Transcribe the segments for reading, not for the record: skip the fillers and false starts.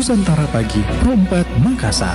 Nusantara Pagi, Pro 4 Makassar.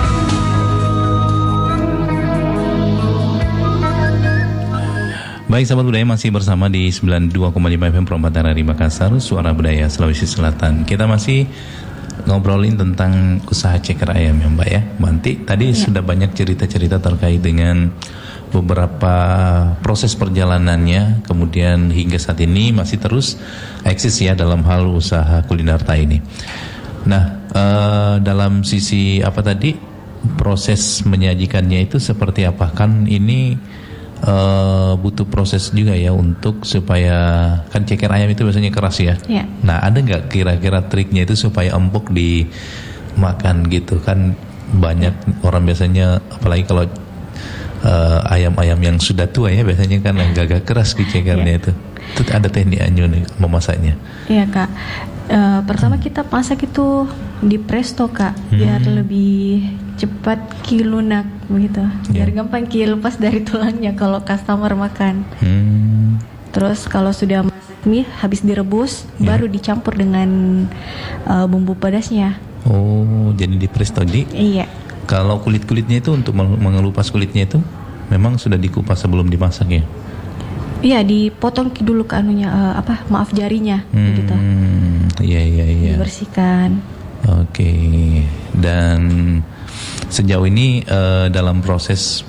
Baik sahabat budaya, masih bersama di 92,5 FM Pro 4 dari Makassar, Suara Budaya Sulawesi Selatan. Kita masih ngobrolin tentang usaha ceker ayam ya Mbak ya. Mbak Anti, tadi sudah banyak cerita-cerita terkait dengan beberapa proses perjalanannya, kemudian hingga saat ini masih terus eksis ya dalam hal usaha Kulinarta ini. Nah, dalam sisi apa tadi, proses menyajikannya itu seperti apa? Kan ini butuh proses juga ya untuk supaya, kan ceker ayam itu biasanya keras ya. Nah, ada nggak kira-kira triknya itu supaya empuk dimakan gitu? Kan banyak orang biasanya, apalagi kalau ayam-ayam yang sudah tua ya, biasanya kan agak keras di cekernya itu. Itu ada tekniknya nih memasaknya. Iya Kak. Pertama kita masak itu di presto Kak, biar lebih cepat lunak begitu, biar gampang lepas dari tulangnya kalau customer makan. Terus kalau sudah masak mie, habis direbus baru dicampur dengan bumbu pedasnya. Oh, jadi di presto di? Iya. Kalau kulit-kulitnya itu untuk mengelupas kulitnya itu memang sudah dikupas sebelum dimasak ya? Iya, dipotong dulu ke jarinya gitu. Iya. Dibersihkan. Oke. Dan sejauh ini dalam proses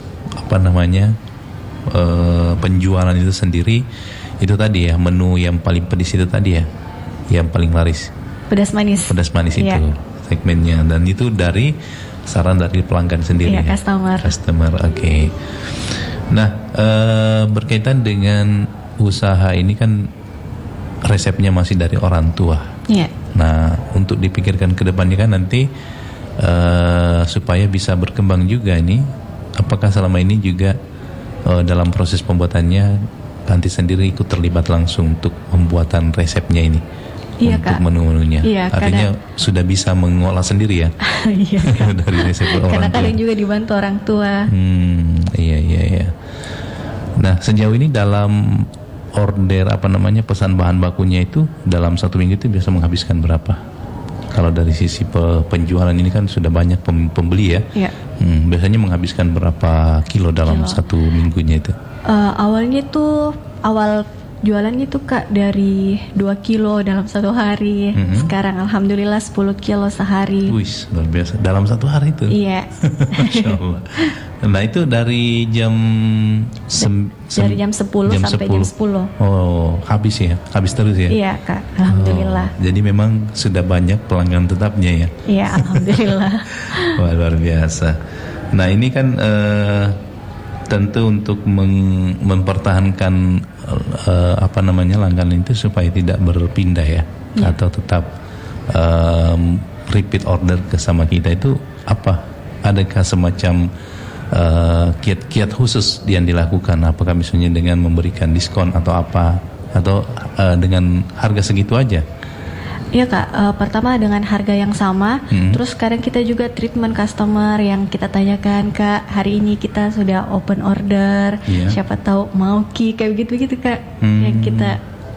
penjualan itu sendiri, itu tadi ya, menu yang paling pedis itu tadi ya, yang paling laris. Pedas manis. Pedas manis itu segmennya, dan itu dari saran dari pelanggan sendiri. Iya, customer. Oke. Nah, berkaitan dengan usaha ini kan resepnya masih dari orang tua. Iya. Nah, untuk dipikirkan ke depannya kan nanti supaya bisa berkembang juga ini, apakah selama ini juga dalam proses pembuatannya Kanti sendiri ikut terlibat langsung untuk pembuatan resepnya ini? Iya, untuk Kak. menu-menunya. Iya, artinya sudah bisa mengolah sendiri ya. Iya. Dari resep orang tua. Karena kadang juga dibantu orang tua. Iya. Nah, sejauh ini dalam order pesan bahan bakunya itu dalam satu minggu itu biasa menghabiskan berapa? Kalau dari sisi penjualan ini kan sudah banyak pembeli ya. Iya. Biasanya menghabiskan berapa kilo dalam satu minggunya itu? Awalnya tuh jualannya tuh Kak dari 2 kilo dalam satu hari. Sekarang alhamdulillah 10 kilo sehari. Wih, luar biasa. Dalam satu hari itu? Iya. Masya Allah. Nah, itu dari jam dari jam 10 sampai jam 10. Oh, habis ya? Habis terus ya? Iya Kak, alhamdulillah. Jadi memang sudah banyak pelanggan tetapnya ya? Iya, alhamdulillah. Wah, luar biasa. Nah, ini kan tentu untuk mempertahankan langganan itu supaya tidak berpindah ya, atau tetap repeat order ke sama kita itu apa? Adakah semacam kiat-kiat khusus yang dilakukan? Apakah misalnya dengan memberikan diskon atau apa, atau dengan harga segitu aja? Iya Kak, pertama dengan harga yang sama. Terus kadang kita juga treatment customer yang kita tanyakan, Kak, hari ini kita sudah open order, siapa tahu mau kayak begitu Kak. Yang kita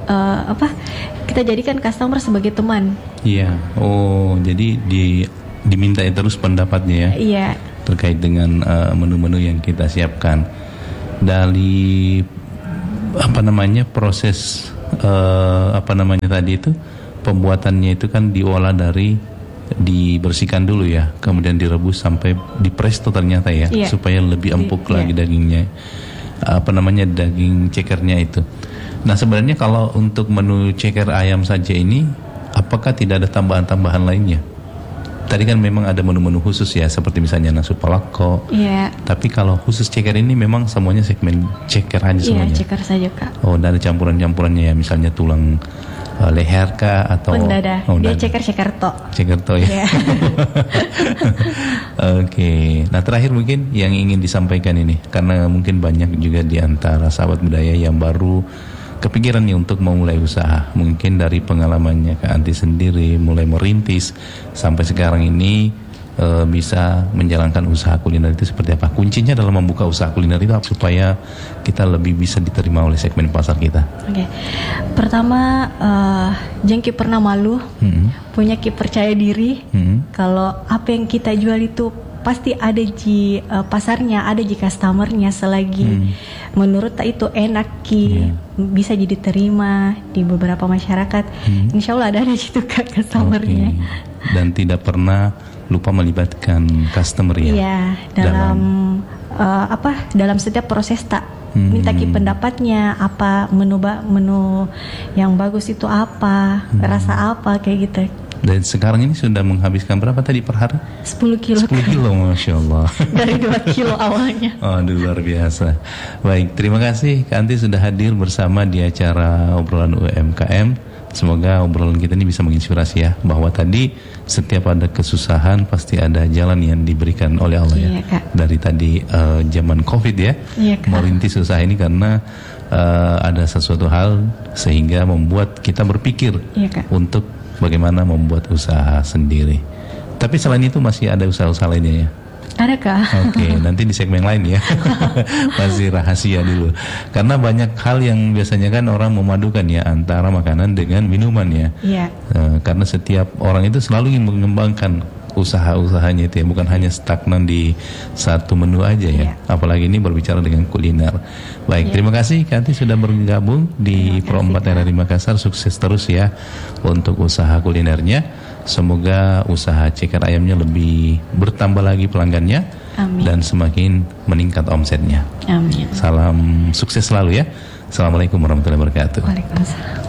kita jadikan customer sebagai teman. Iya. Oh, jadi diminta terus pendapatnya ya. Iya. Terkait dengan menu-menu yang kita siapkan. Dari proses tadi itu, pembuatannya itu kan diolah dibersihkan dulu ya, kemudian direbus sampai di presto ternyata ya, supaya lebih empuk lagi dagingnya, daging cekernya itu. Nah, sebenarnya kalau untuk menu ceker ayam saja ini, apakah tidak ada tambahan-tambahan lainnya? Tadi kan memang ada menu-menu khusus ya, seperti misalnya nasu palako. Iya. Tapi kalau khusus ceker ini memang semuanya segmen ceker aja semuanya. Iya, ceker saja Kak. Oh, dan ada campuran-campurannya ya, misalnya tulang leher kah atau dada. Dia ceker to ya. Oke. Nah, terakhir mungkin yang ingin disampaikan ini, karena mungkin banyak juga di antara sahabat budaya yang baru kepikiran nih untuk memulai usaha. Mungkin dari pengalamannya Kak Anti sendiri mulai merintis sampai sekarang ini bisa menjalankan usaha kuliner itu seperti apa? Kuncinya dalam membuka usaha kuliner itu apa supaya kita lebih bisa diterima oleh segmen pasar kita? Oke. Pertama, jangan pernah malu, punya percaya diri. Kalau apa yang kita jual itu pasti ada di pasarnya, ada di customernya. Selagi menurut itu enak bisa jadi terima di beberapa masyarakat, insya Allah ada di situ customernya. Dan tidak pernah lupa melibatkan customer ya. Iya, dalam setiap proses tak minta pendapatnya, apa menu yang bagus itu apa, rasa apa kayak gitu. Dan sekarang ini sudah menghabiskan berapa tadi per hari? 10 kilo. 10 kilo, Masya Allah. Dari 2 kilo awalnya. Aduh, luar biasa. Baik, terima kasih Kak Anti sudah hadir bersama di acara obrolan UMKM. Semoga obrolan kita ini bisa menginspirasi ya, bahwa tadi setiap ada kesusahan pasti ada jalan yang diberikan oleh Allah ya. Kak. Dari tadi zaman Covid ya, merintis usaha ini karena ada sesuatu hal sehingga membuat kita berpikir untuk bagaimana membuat usaha sendiri. Tapi selain itu masih ada usaha-usaha lainnya ya? Ada Kak. Oke, nanti di segmen lain ya. Masih rahasia dulu. Karena banyak hal yang biasanya kan orang memadukan ya antara makanan dengan minuman ya. Iya. Karena setiap orang itu selalu ingin mengembangkan usaha-usahanya itu ya, bukan hanya stagnan di satu menu aja ya. Apalagi ini berbicara dengan kuliner. Baik, terima kasih Kanti sudah bergabung di Pro 4 RRI Makassar. Sukses terus ya untuk usaha kulinernya. Semoga usaha ceker ayamnya lebih bertambah lagi pelanggannya. Amin. Dan semakin meningkat omsetnya. Amin. Salam sukses selalu ya. Assalamualaikum warahmatullahi wabarakatuh. Waalaikumsalam.